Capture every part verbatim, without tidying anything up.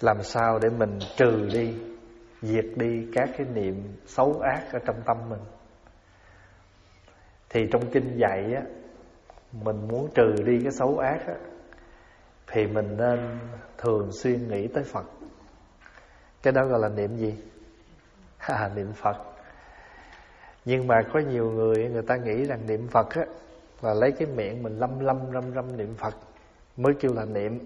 làm sao để mình trừ đi, diệt đi các cái niệm xấu ác ở trong tâm mình. Thì trong kinh dạy á, mình muốn trừ đi cái xấu ác á, thì mình nên thường xuyên nghĩ tới Phật. Cái đó gọi là niệm gì? À, niệm Phật. Nhưng mà có nhiều người người ta nghĩ rằng niệm Phật á là lấy cái miệng mình lâm lâm râm râm niệm Phật mới kêu là niệm.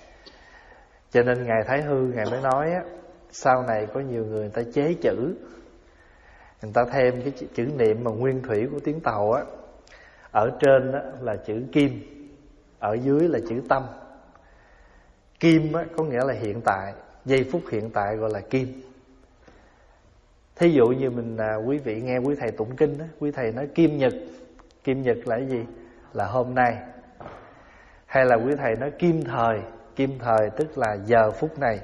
Cho nên Ngài Thái Hư Ngài mới nói á, sau này có nhiều người người ta chế chữ, người ta thêm cái chữ niệm mà nguyên thủy của tiếng Tàu á, ở trên á là chữ kim, ở dưới là chữ tâm. Kim á có nghĩa là hiện tại, giây phút hiện tại gọi là kim. Thí dụ như mình à, quý vị nghe quý thầy tụng kinh á, quý thầy nói kim nhật. Kim nhật là cái gì? Là hôm nay. Hay là quý thầy nói kim thời. Kim thời tức là giờ phút này.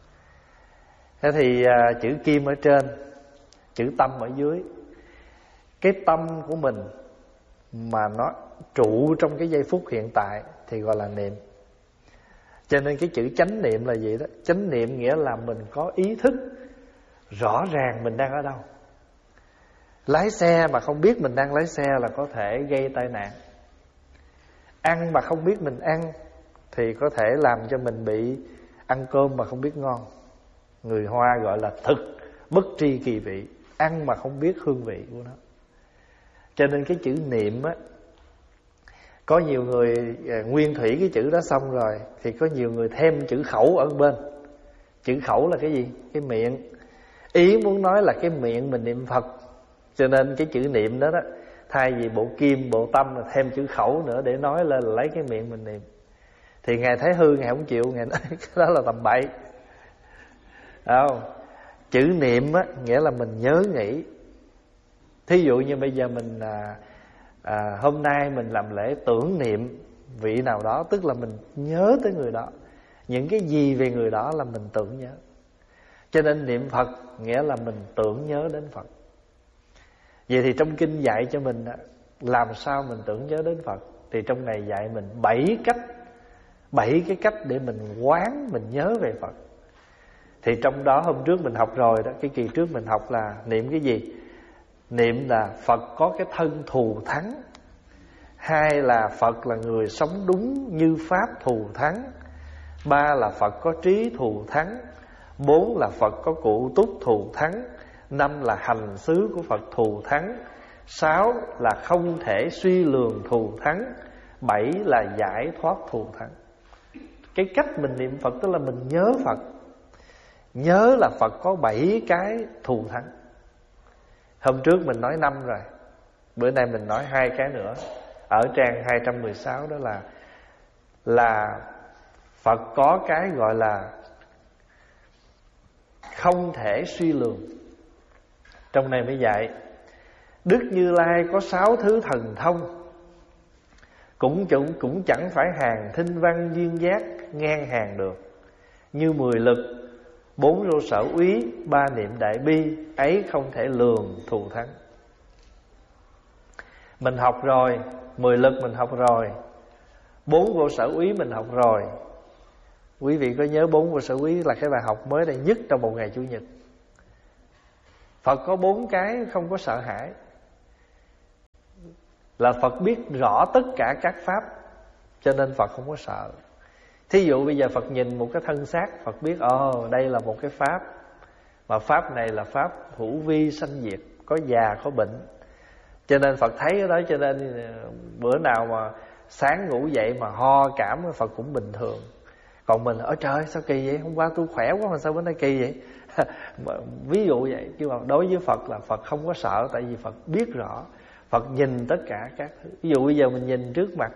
Thế thì à, chữ kim ở trên, chữ tâm ở dưới. Cái tâm của mình mà nó trụ trong cái giây phút hiện tại thì gọi là niệm. Cho nên cái chữ chánh niệm là gì đó? Chánh niệm nghĩa là mình có ý thức rõ ràng mình đang ở đâu. Lái xe mà không biết mình đang lái xe là có thể gây tai nạn. Ăn mà không biết mình ăn thì có thể làm cho mình bị ăn cơm mà không biết ngon. Người Hoa gọi là thực bất tri kỳ vị, ăn mà không biết hương vị của nó. Cho nên cái chữ niệm á, có nhiều người nguyên thủy cái chữ đó xong rồi thì có nhiều người thêm chữ khẩu ở bên. Chữ khẩu là cái gì? Cái miệng. Ý muốn nói là cái miệng mình niệm Phật. Cho nên cái chữ niệm đó đó, thay vì bộ kim, bộ tâm là thêm chữ khẩu nữa để nói lên là lấy cái miệng mình niệm. Thì Ngài Thái Hư Ngài không chịu, Ngài nói cái đó là tầm bậy. Không? Chữ niệm á, nghĩa là mình nhớ nghĩ. Thí dụ như bây giờ mình à, à, hôm nay mình làm lễ tưởng niệm vị nào đó, tức là mình nhớ tới người đó. Những cái gì về người đó là mình tưởng nhớ. Cho nên niệm Phật nghĩa là mình tưởng nhớ đến Phật. Vậy thì trong kinh dạy cho mình làm sao mình tưởng nhớ đến Phật. Thì trong này dạy mình bảy cách, bảy cái cách để mình quán, mình nhớ về Phật. Thì trong đó hôm trước mình học rồi đó, cái kỳ trước mình học là niệm cái gì? Niệm là Phật có cái thân thù thắng. Hai là Phật là người sống đúng như Pháp thù thắng. Ba là Phật có trí thù thắng. Bốn là Phật có cụ túc thù thắng. Năm là hành xứ của Phật thù thắng. Sáu là không thể suy lường thù thắng. Bảy là giải thoát thù thắng. Cái cách mình niệm Phật tức là mình nhớ Phật. Nhớ là Phật có bảy cái thù thắng. Hôm trước mình nói năm rồi, bữa nay mình nói hai cái nữa. Ở trang hai trăm mười sáu đó là Là Phật có cái gọi là không thể suy lường. Trong này mới dạy Đức Như Lai có sáu thứ thần thông, Cũng, cũng, cũng chẳng phải hàng thinh văn duyên giác ngang hàng được. Như mười lực, bốn vô sở úy, ba niệm đại bi, ấy không thể lường thù thắng. Mình học rồi, mười lực mình học rồi, bốn vô sở úy mình học rồi. Quý vị có nhớ bốn vô sở úy là cái bài học mới đây nhất trong một ngày Chủ nhật. Phật có bốn cái không có sợ hãi. Là Phật biết rõ tất cả các pháp, cho nên Phật không có sợ. Thí dụ bây giờ Phật nhìn một cái thân xác, Phật biết ồ oh, đây là một cái pháp, mà pháp này là pháp hữu vi sanh diệt, có già có bệnh. Cho nên Phật thấy cái đó, cho nên bữa nào mà sáng ngủ dậy mà ho cảm, Phật cũng bình thường. Còn mình ở trời sao kỳ vậy, hôm qua tôi khỏe quá mà sao bữa nay kỳ vậy. Ví dụ vậy. Chứ mà đối với Phật là Phật không có sợ. Tại vì Phật biết rõ, Phật nhìn tất cả các thứ. Ví dụ bây giờ mình nhìn trước mặt